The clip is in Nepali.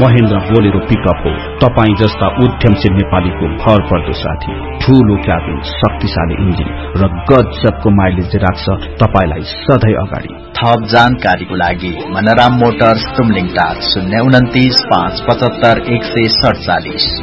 महेन्द्र बोलेरो पिकअप हो तपाई जस्ता उद्यमशील नेपालीको भरपर्दो साथी। ठूलो क्याबिन, शक्तिशाली इन्जिन र गजबको माइलेज राख्छ तपाईलाई सधैँ अगाडि। थप जानकारीको लागि मनराम मोटर्स तुमलिङ टार 029 575 147।